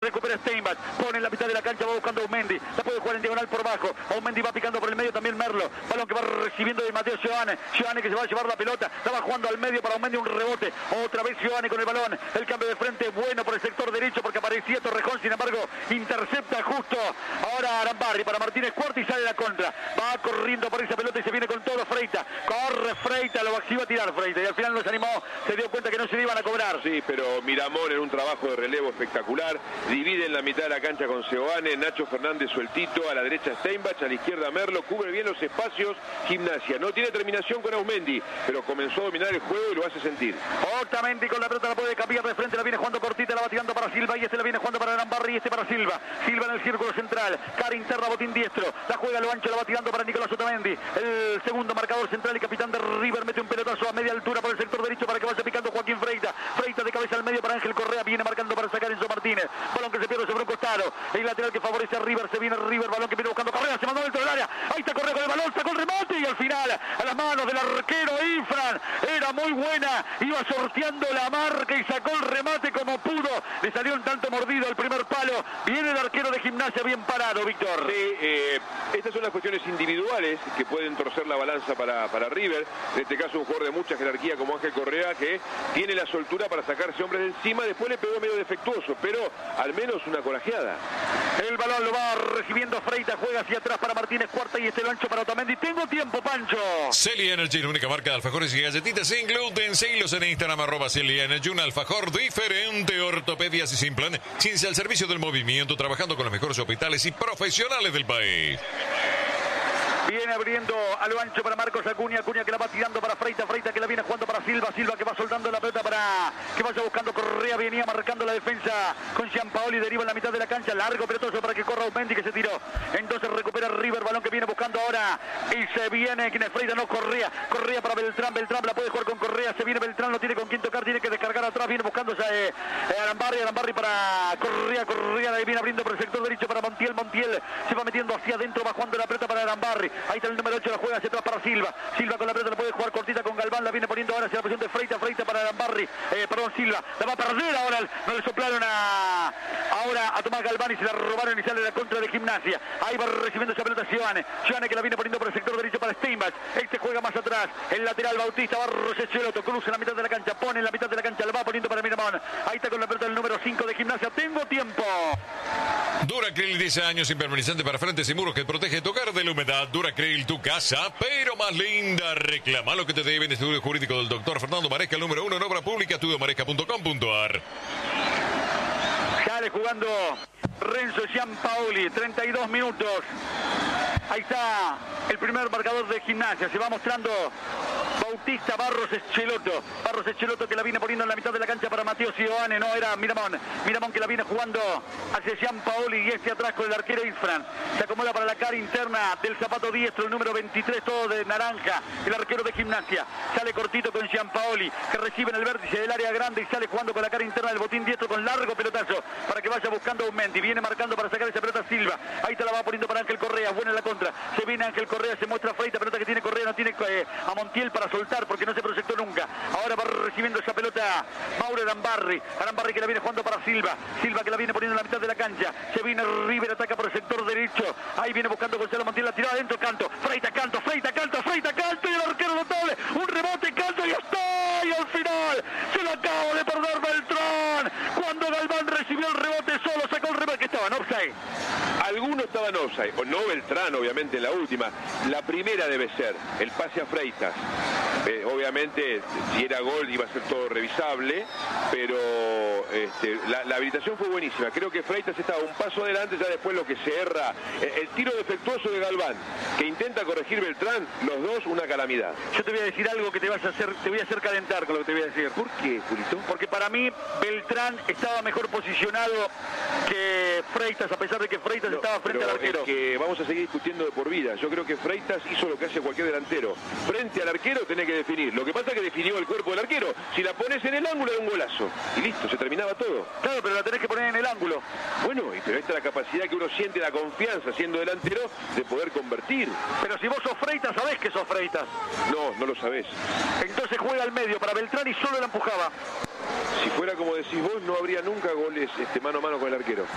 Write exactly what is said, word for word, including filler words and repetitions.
recupera Steinbach, pone en la mitad de la cancha, va buscando a Aumendi, la puede jugar en diagonal por bajo, Aumendi va picando por el medio también Merlo, balón que va recibiendo de Mateo Giovane, Giovane que se va a llevar la pelota, la va jugando al medio para Aumendi, un rebote, otra vez Giovane con el balón, el cambio de frente bueno por el sector derecho porque aparecía Torrejón, sin embargo intercepta justo ahora Arambarri para Martínez Cuarta y sale la contra, va corriendo por esa pelota y se viene con todo Freita, corre Freita, lo iba a tirar Freita y al final no se animó, se dio cuenta que no se le iban a cobrar. Sí, pero Miramón en un trabajo de relevo espectacular, divide en la mitad de la cancha con Giovane, Nacho Fernández sueltito, a la derecha Steinbach, a la izquierda Merlo, cubre bien los espacios, Gimnasia, no tiene terminación con Aumendi, pero comenzó a dominar el juego y lo hace sentir. Otamendi con la pelota la puede cambiar de frente, la viene jugando cortita, la va tirando para Silva y este la viene jugando para Arambarri y este para Silva, Silva en el círculo central, cara interna, botín diestro, la juega a lo ancho, la va tirando para Nicolás Otamendi, el segundo marcador central y capitán de River, mete un pelotazo a media altura por el sector derecho para que vaya picando Joaquín Freita, Freita de cabeza al medio para Ángel Correa, viene marcando para sacar Enzo Martínez, balón que se pierde sobre un costado, el lateral que favorece a River, se viene River, balón que viene buscando Correa, se mandó dentro del área, ahí está Correa con el balón, sacó el remate y al final a las manos del arquero Infran, era muy buena, iba sorteando la marca y sacó el remate como pudo, le salió un tanto mordido el primer palo, viene el arquero de Gimnasia bien parado, Víctor. Sí, eh, estas son las cuestiones individuales que pueden torcer la balanza para, para River, en este caso un jugador de mucha jerarquía como Ángel Correa que tiene la soltura para sacarse hombres de encima, después le pegó medio defectuoso, pero al menos una corajeada. El balón lo va recibiendo Freita, juega hacia atrás para Martínez Cuarta y este lo ancho para Otamendi. Tengo tiempo, Pancho. Celia Energy, la única marca de alfajores y galletitas sin gluten. Seguilos en Instagram, arroba Celia Energy, un alfajor diferente, ortopedias y sin plan. Ciencia al servicio del movimiento, trabajando con los mejores hospitales y profesionales del país. Viene abriendo a lo ancho para Marcos Acuña, Acuña que la va tirando para Freita, Freita que la viene jugando para Silva, Silva que va soltando la pelota para que vaya buscando Correa, venía marcando la defensa con Gianpaoli, deriva en la mitad de la cancha, largo pelotoso para que corra Aumendi que se tiró, entonces recupera River, balón que viene buscando ahora y se viene, quien es Freita, no Correa, Correa para Beltrán, Beltrán la puede jugar con Correa, se viene Beltrán, no tiene con quién tocar, tiene que descargar atrás, viene buscando eh, eh, Arambarri, Arambarri para Correa, Correa viene abriendo por el sector derecho para Montiel, Montiel se va metiendo hacia adentro, va jugando la pelota para Arambarri, ahí está el número ocho, la juega hacia atrás para Silva, Silva con la pelota la puede jugar cortita con Galván, la viene poniendo ahora hacia la posición de Freita, Freita para Arambarri, eh, perdón Silva, la va a perder ahora, no le soplaron a ahora a Tomás Galván y se la robaron y sale la contra de Gimnasia, ahí va recibiendo esa pelota Giovane, Giovane que la viene poniendo por el sector derecho para Steinbach, este juega más atrás, el lateral Bautista, Barros Echeloto, cruza en la mitad de la cancha, pone en la mitad de la cancha, la va poniendo para Miramón, ahí está con la pelota el número cinco de Gimnasia, tengo tiempo. Duracril, diez años, impermeabilizante para frentes y muros que protege tu hogar de la humedad. Duracril, tu casa, pero más linda. Reclama lo que te deben. Estudio jurídico del doctor Fernando Maresca, el número uno en obra pública, estudio maresca punto com punto ar. Sale jugando Renzo Gianpaoli, treinta y dos minutos. Ahí está el primer marcador de Gimnasia, se va mostrando Bautista, Barros Echeloto, Barros Echeloto que la viene poniendo en la mitad de la cancha para Mateo Giovane, no, era Miramón, Miramón que la viene jugando hacia Gianpaoli y este atrás con el arquero Infran, se acomoda para la cara interna del zapato diestro, el número veintitrés, todo de naranja, el arquero de Gimnasia, sale cortito con Gianpaoli, que recibe en el vértice del área grande y sale jugando con la cara interna del botín diestro con largo pelotazo, para que vaya buscando Aumendi, viene marcando para sacar esa pelota Silva, ahí te la va poniendo para Ángel Correa, buena la contra, se viene Ángel Correa, se muestra Freita, pelota que tiene Correa, no tiene eh, a Montiel para soltar porque no se proyectó nunca, ahora va recibiendo esa pelota Mauro Arambarri, Arambarri que la viene jugando para Silva, Silva que la viene poniendo en la mitad de la cancha, se viene River, ataca por el sector derecho, ahí viene buscando Gonzalo Montiel, la tirada adentro, Canto, Freita, Canto, Freita, Canto, Freita, Canto y el arquero notable, un rebote, Canto y está, y al final se lo acaba de perder Beltrán, cuando Galván recibió el rebote solo, sacó el rebote que estaba en offside. Algunos estaban offside, o no Beltrán obviamente en la última, la primera debe ser, el pase a Freitas. Eh, obviamente si era gol iba a ser todo revisable, pero este, la, la habilitación fue buenísima, creo que Freitas estaba un paso adelante, ya después lo que se erra, eh, el tiro defectuoso de Galván, que intenta corregir Beltrán, los dos una calamidad. Yo te voy a decir algo que te vas a hacer, te voy a hacer calentar con lo que te voy a decir. ¿Por qué, Julito? Porque para mí Beltrán estaba mejor posicionado que Freitas, a pesar de que Freitas no, estaba frente al arquero. Es que vamos a seguir discutiendo de por vida, yo creo que Freitas hizo lo que hace cualquier delantero, frente al arquero tenés que definir, lo que pasa es que definió el cuerpo del arquero, si la pones en el ángulo era un golazo, y listo, se terminaba todo. Claro, pero la tenés que poner en el ángulo. Bueno, pero esta es la capacidad que uno siente, la confianza siendo delantero, de poder convertir. Pero si vos sos Freitas, sabés que sos Freitas. No, no lo sabés. Entonces juega al medio para Beltrán y solo la empujaba. Si fuera como decís vos, no habría nunca goles este, mano a mano con el arquero.